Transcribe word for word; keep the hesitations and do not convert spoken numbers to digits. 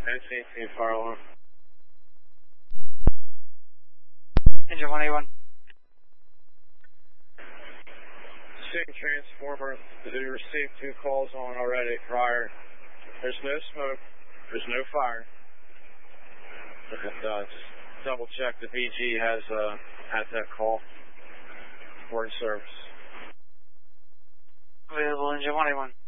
nineteen team fire alarm. Engine one eighty-one. Seeing transformer, we received two calls on already prior. There's no smoke, there's no fire. And, uh, just double check the B G has uh, had that call for in service. Available engine one eighty-one.